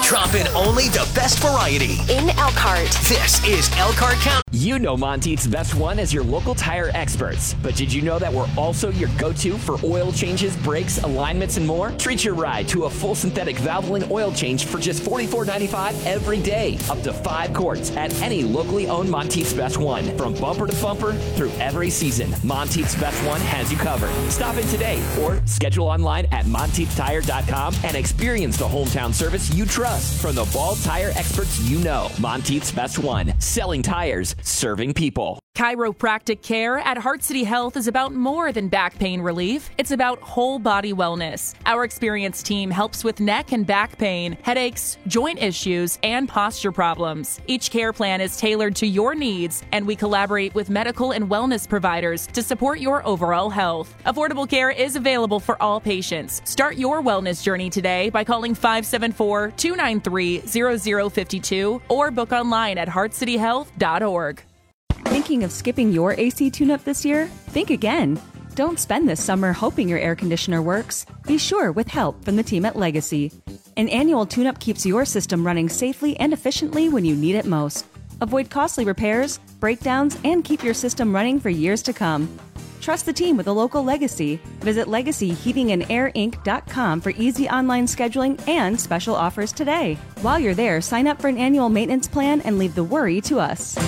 Dropping only the best variety in Elkhart. This is Elkhart County. You know Monteith's Best One as your local tire experts. But did you know that we're also your go-to for oil changes, brakes, alignments, and more? Treat your ride to a full synthetic Valvoline oil change for just $44.95 every day. Up to 5 quarts at any locally owned Monteith's Best One. From bumper to bumper through every season, Monteith's Best One has you covered. Stop in today or schedule online at MonteithTire.com and experience the hometown service you trust from the bald tire experts you know. Monteith's Best One. Selling tires, serving people. Chiropractic care at Heart City Health is about more than back pain relief. It's about whole body wellness. Our experienced team helps with neck and back pain, headaches, joint issues, and posture problems. Each care plan is tailored to your needs, and we collaborate with medical and wellness providers to support your overall health. Affordable care is available for all patients. Start your wellness journey today by calling 574-293-0052 or book online at heartcityhealth.org. Thinking of skipping your AC tune-up this year? Think again. Don't spend this summer hoping your air conditioner works. Be sure with help from the team at Legacy. An annual tune-up keeps your system running safely and efficiently when you need it most. Avoid costly repairs, breakdowns, and keep your system running for years to come. Trust the team with a local Legacy. Visit LegacyHeatingandAirInc.com for easy online scheduling and special offers today. While you're there, sign up for an annual maintenance plan and leave the worry to us.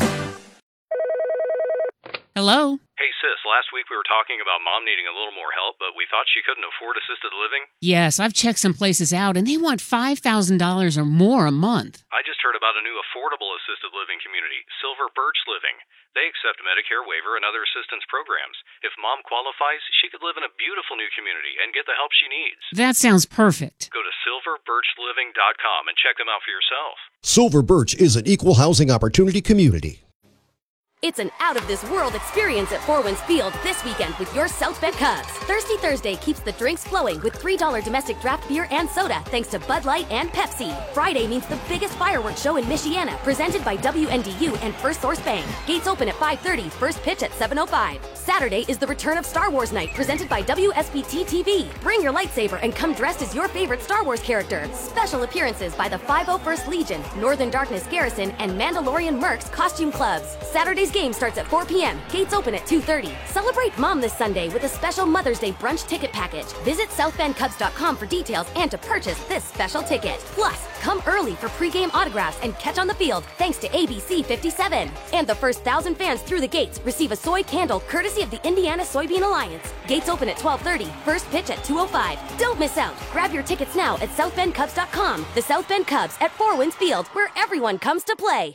Hello? Hey, sis, last week we were talking about Mom needing a little more help, but we thought she couldn't afford assisted living. Yes, I've checked some places out, and they want $5,000 or more a month. I just heard about a new affordable assisted living community, Silver Birch Living. They accept Medicare waiver and other assistance programs. If Mom qualifies, she could live in a beautiful new community and get the help she needs. That sounds perfect. Go to silverbirchliving.com and check them out for yourself. Silver Birch is an equal housing opportunity community. It's an out-of-this-world experience at Four Winds Field this weekend with your South Bend Cubs. Thirsty Thursday keeps the drinks flowing with $3 domestic draft beer and soda thanks to Bud Light and Pepsi. Friday means the biggest fireworks show in Michiana, presented by WNDU and First Source Bank. Gates open at 5:30, first pitch at 7:05. Saturday is the return of Star Wars Night, presented by WSBT-TV. Bring your lightsaber and come dressed as your favorite Star Wars character. Special appearances by the 501st Legion, Northern Darkness Garrison, and Mandalorian Mercs costume clubs. Saturday's game starts at 4 p.m. Gates open at 2:30. Celebrate Mom this Sunday with a special Mother's Day brunch ticket package. Visit SouthBendCubs.com for details and to purchase this special ticket. Plus, come early for pregame autographs and catch on the field thanks to ABC 57. And the first 1,000 fans through the gates receive a soy candle courtesy of the Indiana Soybean Alliance. Gates open at 12:30. First pitch at 2:05. Don't miss out. Grab your tickets now at SouthBendCubs.com. The South Bend Cubs at Four Winds Field, where everyone comes to play.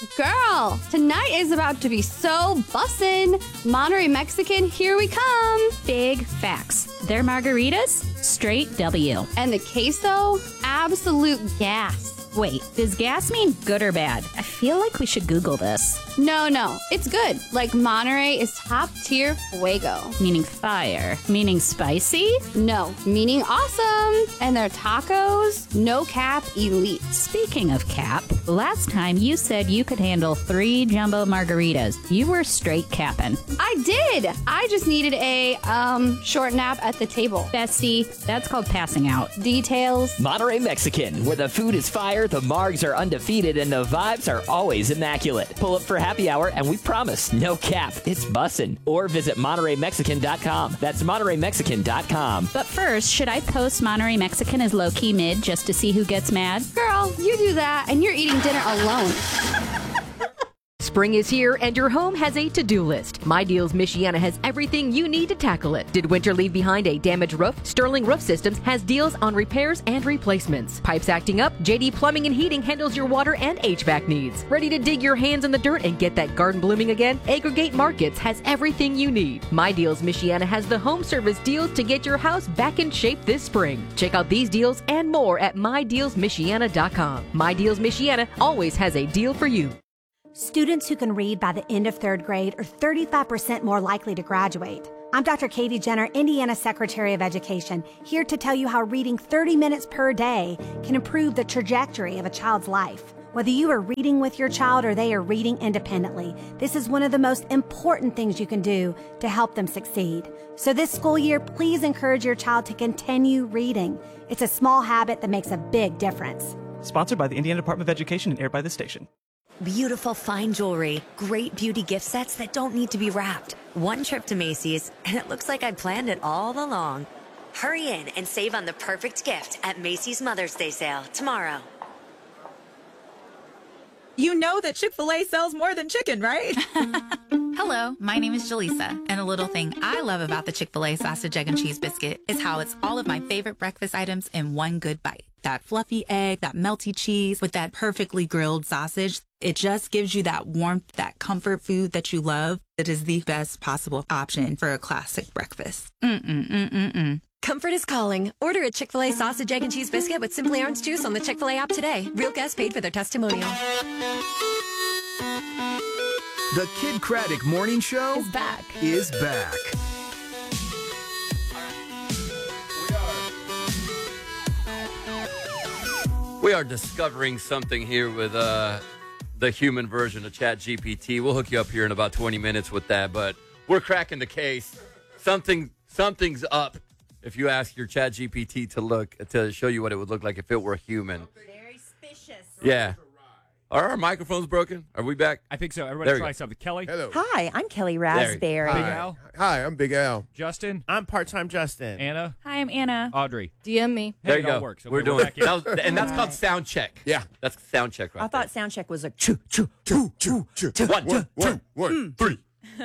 Girl, tonight is about to be so bussin'. Monterey Mexican, here we come. Big facts. Their margaritas, straight W. And the queso, absolute gas. Wait, does gas mean good or bad? I feel like we should Google this. No, it's good. Like Monterey is top tier fuego. Meaning fire. Meaning spicy? No, meaning awesome. And their tacos, no cap elite. Speaking of cap, last time you said you could handle 3 jumbo margaritas. You were straight capping. I did. I just needed a, short nap at the table. Bessie, that's called passing out. Details. Monterey Mexican, where the food is fire, the margs are undefeated, and the vibes are always immaculate. Pull up for happy hour, and we promise, no cap, it's bussin'. Or visit MontereyMexican.com. That's MontereyMexican.com. But first, should I post Monterey Mexican as low-key mid just to see who gets mad? Girl, you do that, and you're eating dinner alone. Spring is here and your home has a to-do list. My Deals Michiana has everything you need to tackle it. Did winter leave behind a damaged roof? Sterling Roof Systems has deals on repairs and replacements. Pipes acting up? JD Plumbing and Heating handles your water and HVAC needs. Ready to dig your hands in the dirt and get that garden blooming again? Aggregate Markets has everything you need. My Deals Michiana has the home service deals to get your house back in shape this spring. Check out these deals and more at MyDealsMichiana.com. My Deals Michiana always has a deal for you. Students who can read by the end of third grade are 35% more likely to graduate. I'm Dr. Katie Jenner, Indiana Secretary of Education, here to tell you how reading 30 minutes per day can improve the trajectory of a child's life. Whether you are reading with your child or they are reading independently, this is one of the most important things you can do to help them succeed. So this school year, please encourage your child to continue reading. It's a small habit that makes a big difference. Sponsored by the Indiana Department of Education and aired by this station. Beautiful fine jewelry, great beauty gift sets that don't need to be wrapped. One trip to Macy's, and it looks like I planned it all along. Hurry in and save on the perfect gift at Macy's Mother's Day sale tomorrow. You know that Chick-fil-A sells more than chicken, right? Hello, my name is Jaleesa, and a little thing I love about the Chick-fil-A sausage, egg, and cheese biscuit is how it's all of my favorite breakfast items in one good bite. That fluffy egg, that melty cheese with that perfectly grilled sausage. It just gives you that warmth, that comfort food that you love. It is the best possible option for a classic breakfast. Comfort is calling. Order a Chick-fil-A sausage, egg, and cheese biscuit with Simply Orange Juice on the Chick-fil-A app today. Real guests paid for their testimonial. The Kid Craddock Morning Show is back. We are discovering something here with the human version of ChatGPT. We'll hook you up here in about 20 minutes with that, but we're cracking the case. Something's up if you ask your ChatGPT to show you what it would look like if it were human. Very suspicious. Yeah. Are our microphones broken? Are we back? I think so. Everybody try something. Kelly? Hello. Hi, I'm Kelly Raspberry. Big Al? Hi, I'm Big Al. Justin? I'm part-time Justin. Anna? Hi, I'm Anna. Audrey? DM me. There you go. Works. Okay, we're doing it. And that's called sound check. Yeah. That's sound check right I thought sound check was a choo, choo, choo, choo, choo. One, three.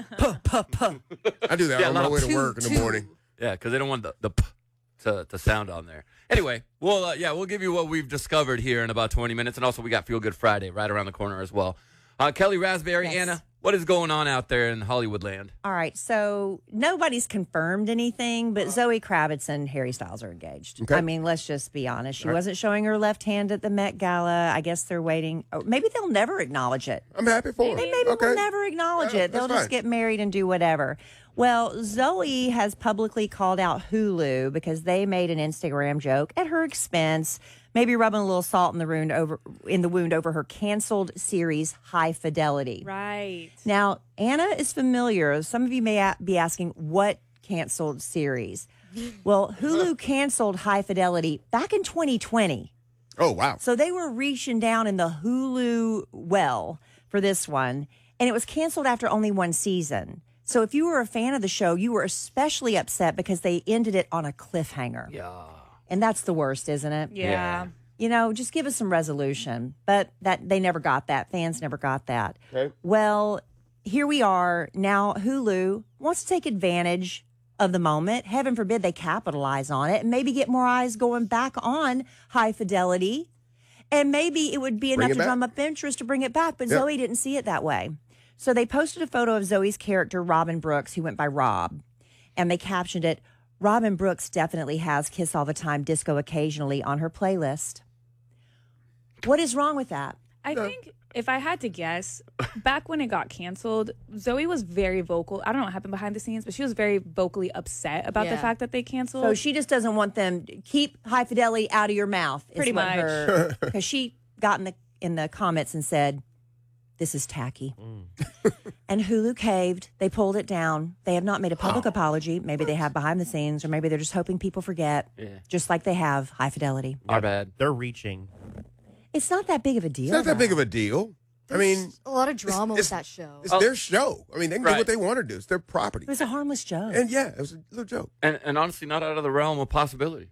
I do that on my way to work in the morning. Yeah, because they don't want the p to sound on there. Anyway, we'll give you what we've discovered here in about 20 minutes, and also we got Feel Good Friday right around the corner as well. Kelly Raspberry, Yes. Anna, what is going on out there in Hollywood land? All right, so nobody's confirmed anything, but Zoe Kravitz and Harry Styles are engaged. Okay. I mean, let's just be honest. She All right. wasn't showing her left hand at the Met Gala. I guess they're waiting. Or maybe they'll never acknowledge it. I'm happy for her. Maybe we'll Okay. never acknowledge Yeah, it. They'll that's just fine. get married and do whatever. Well, Zoe has publicly called out Hulu because they made an Instagram joke at her expense, maybe rubbing a little salt in the wound over her canceled series High Fidelity. Right. Now, Anna is familiar. Some of you may be asking, what canceled series? Well, Hulu canceled High Fidelity back in 2020. Oh, wow. So they were reaching down in the Hulu well for this one, and it was canceled after only one season. So if you were a fan of the show, you were especially upset because they ended it on a cliffhanger. Yeah. And that's the worst, isn't it? Yeah. You know, just give us some resolution. But that they never got that. Fans never got that. Okay. Well, here we are. Now Hulu wants to take advantage of the moment. Heaven forbid they capitalize on it and maybe get more eyes going back on High Fidelity. And maybe it would be enough to drum up interest to bring it back. But Zoe didn't see it that way. So they posted a photo of Zoe's character, Robin Brooks, who went by Rob. And they captioned it, Robin Brooks definitely has Kiss All the Time, Disco Occasionally on her playlist. What is wrong with that? I think if I had to guess, back when it got canceled, Zoe was very vocal. I don't know what happened behind the scenes, but she was very vocally upset about the fact that they canceled. So she just doesn't want them to keep High Fidelity out of your mouth. Pretty much. Because she got in the comments and said, this is tacky. And Hulu caved. They pulled it down. They have not made a public apology. Maybe they have behind the scenes, or maybe they're just hoping people forget, just like they have High Fidelity. Our bad. They're reaching. It's not that big of a deal. It's not that big of a deal. I mean, a lot of drama with that show. It's their show. I mean, they can do what they want to do. It's their property. It was a harmless joke. And yeah, it was a little joke. And honestly, not out of the realm of possibility.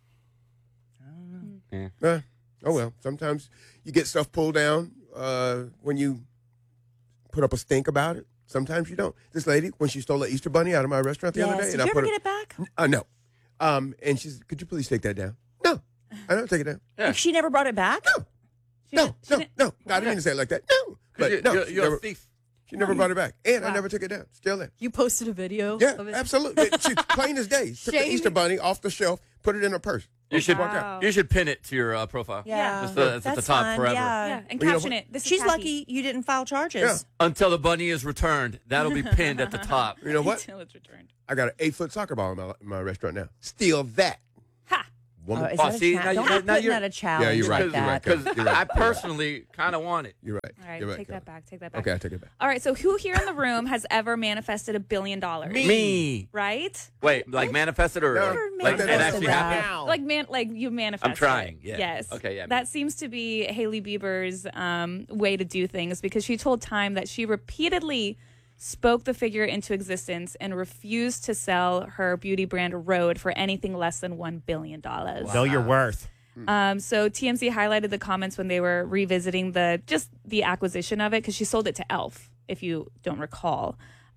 Oh well, sometimes you get stuff pulled down when you put up a stink about it. Sometimes you don't. This lady, when she stole the Easter bunny out of my restaurant the other day, Did you ever get it back? No. And she said, "Could you please take that down?" No, I don't take it down. Like she never brought it back? No. I didn't mean to say it like that. No, but no, you're a thief. She never brought it back, and I never took it down. Still there. You posted a video Yeah, of it? absolutely. She's plain as day. Took the Easter bunny off the shelf, put it in her purse. You should walk out. you should pin it to your profile. Yeah. It's at the That's top fine, forever. Yeah. And caption it. This is She's tacky. lucky you didn't file charges. Yeah. Until the bunny is returned, that'll be pinned at the top. You know what? Until it's returned. I got an 8-foot soccer ball in my restaurant now. Steal that. Ha! woman. Is that a see, cha- now Don't be putting you're- that a challenge Yeah, you're right. like that. You're right. Because I personally kind of want it. You're right. All right, You're right, take Kelly. that back. Take that back. Okay, I take it back. All right, so who here in the room has ever manifested $1 billion? Me. Right? Wait, like manifested or like it actually happened? Like you manifest. I'm trying, yeah. Yes. Okay, yeah, That seems to be Hailey Bieber's way to do things because she told Time that she repeatedly spoke the figure into existence and refused to sell her beauty brand Rhode for anything less than $1 billion. Know your worth. So TMZ highlighted the comments when they were revisiting the acquisition of it because she sold it to Elf, if you don't recall.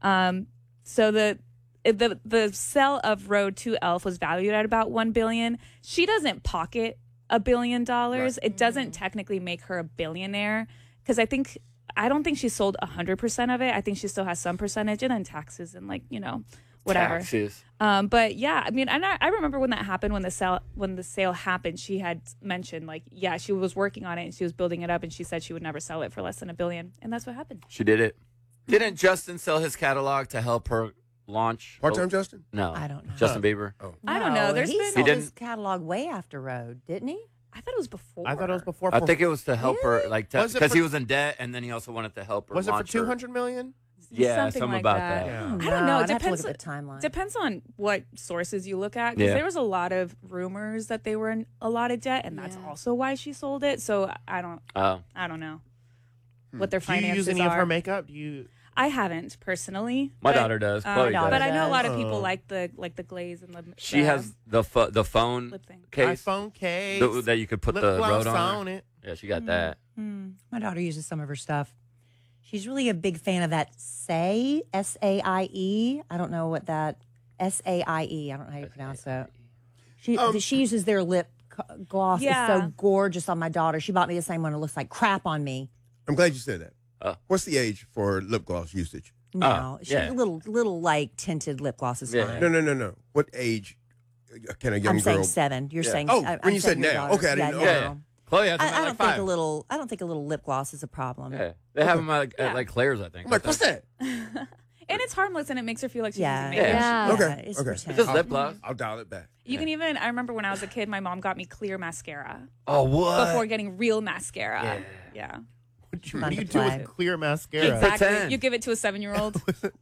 So the sale of Rhode to Elf was valued at about $1 billion. She doesn't pocket $1 billion. Right. It doesn't technically make her a billionaire because I don't think she sold 100% of it. I think she still has some percentage and then taxes and whatever. Taxes. But yeah, I mean, and I remember when that happened, when the sale happened, she had mentioned she was working on it and she was building it up and she said she would never sell it for less than $1 billion. And that's what happened. She did it. Didn't Justin sell his catalog to help her launch? Part-time Justin? No. I don't know. Justin Bieber? Oh. I don't know. There's he been sold his catalog way after Rhode, didn't he? I thought it was before. I thought it was before. I think it was to help her, Was it because for- he was in debt, and then he also wanted to help her. Was it for launch her. $200 million? Yeah, something something like about that. that. Yeah. I don't No, know. It I'd have to depends. look at the timeline. Depends on what sources you look at. Because Yeah. there was a lot of rumors that they were in a lot of debt, and that's also why she sold it. So I don't know what their Do you finances use any are. of her makeup? Do you? I haven't personally. My but, daughter does. Chloe does. But I know a lot of Oh. people like the glaze and the. She has the phone lip thing. case. iPhone case. That you could put lip the gloss Rhode on. on it. Yeah, she got that. My daughter uses some of her stuff. She's really a big fan of that Saie, S-A-I-E. I don't know what that, S-A-I-E. I don't know how you pronounce that. She uses their lip gloss. Yeah. It's so gorgeous on my daughter. She bought me the same one. It looks like crap on me. I'm glad you said that. What's the age for lip gloss usage? No, she's a little like tinted lip gloss is fine. No. What age can a young I'm girl? saying 7. You're saying when I'm you said saying your now. daughter. Okay, I didn't know. now. Chloe has them I at don't like think 5. I don't think a little lip gloss is a problem. Yeah. They have them at like Claire's, I think. I'm like, what's that? And it's harmless, and it makes her feel like she's Yeah. using makeup. Yeah. Okay. It's Okay. pretend. It's just lip gloss. I'll dial it back. You can even. I remember when I was a kid, my mom got me clear mascara Oh, what? before getting real mascara. Yeah. What do Fun you to do play. with clear mascara? Exactly. Pretend. You give it to a 7-year-old.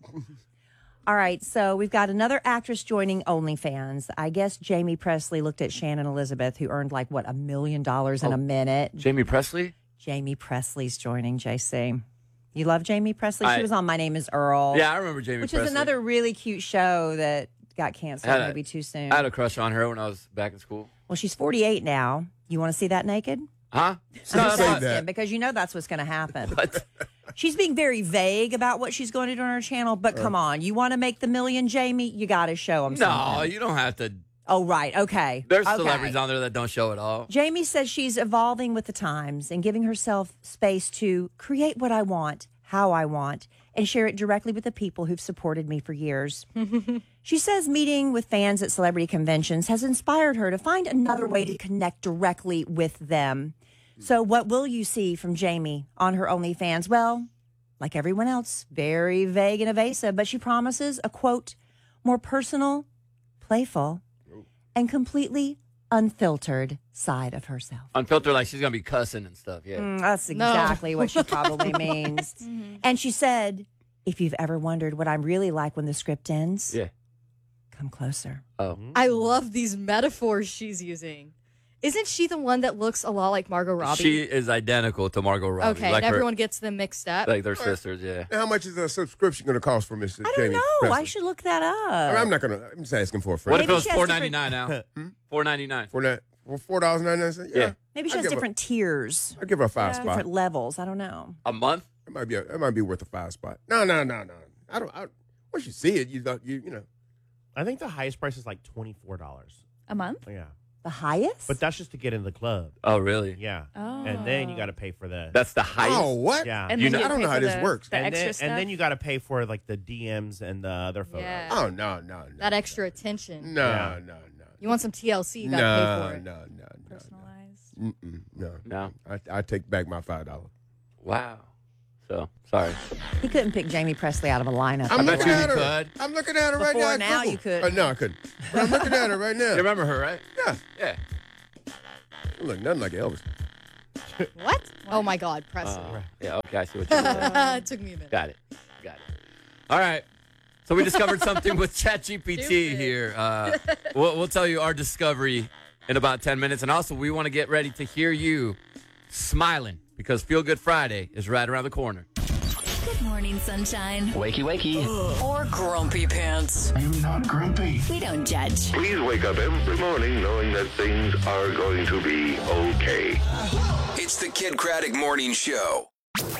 All right, so we've got another actress joining OnlyFans. I guess Jamie Presley looked at Shannon Elizabeth, who earned $1 million in a minute. Jamie Presley? Jamie Presley's joining, JC. You love Jamie Presley? She was on My Name is Earl. Yeah, I remember Jamie Which Presley. is another really cute show that got canceled maybe too soon. I had a crush on her when I was back in school. Well, she's 48 now. You want to see that naked? Huh? I'm just asking, because you know that's what's going to happen. She's being very vague about what she's going to do on her channel, but come on. You want to make the million, Jamie? You got to show them something. No, you don't have to. Oh, right. Okay. There's Okay. celebrities on there that don't show it all. Jamie says she's evolving with the times and giving herself space to create what I want, how I want, and share it directly with the people who've supported me for years. She says meeting with fans at celebrity conventions has inspired her to find another way to connect directly with them. So what will you see from Jamie on her OnlyFans? Well, like everyone else, very vague and evasive, but she promises a, quote, more personal, playful, and completely unfiltered side of herself. Unfiltered, like she's going to be cussing and stuff. Yeah. That's exactly what she probably means. And she said, if you've ever wondered what I'm really like when the script ends, Yeah. come closer. Oh. I love these metaphors she's using. Isn't she the one that looks a lot like Margot Robbie? She is identical to Margot Robbie. Okay, like and everyone gets them mixed up. Like they're sisters, yeah. Now, how much is a subscription going to cost for Mrs. I Jamie don't know. Presley? I should look that up. I'm not going to. I'm just asking for a friend. What if it was she has $4.99 now? $4.99. $4.99. Yeah. Maybe she I'll has give her- different tiers, I'll give her a 5 spot. different levels. I don't know. A month? It might be worth a 5 spot. No. I don't. Once you see it, you know. I think the highest price is like $24. A month? Yeah. The highest? But that's just to get in the club. Oh, really? Yeah. Oh. And then you got to pay for the. That's the highest? Oh, what? Yeah. And You then know- you I don't pay know how for this the- works. The and extra then, stuff. and then you got to pay for like the DMs and the other photos. Yeah. Oh, no. That extra attention. No. You want some TLC, you got to pay for it. No. Personalized. No. I take back my $5. Wow. So, sorry. He couldn't pick Jamie Presley out of a lineup. I'm bet looking you at he her. could. I'm looking at her right Before now. now you could. No, I couldn't. But I'm looking at her right now. You remember her, right? Yeah. Yeah. Look nothing like Elvis. What? Oh my God, Preston. Yeah, okay, I see what you're doing. It took me a minute. Got it. All right. So we discovered something with ChatGPT here. We'll tell you our discovery in about 10 minutes. And also, we want to get ready to hear you smiling because Feel Good Friday is right around the corner. Good morning, sunshine. Wakey, wakey. Or grumpy pants. I'm not grumpy. We don't judge. Please wake up every morning knowing that things are going to be okay. It's the Kid Craddock Morning Show.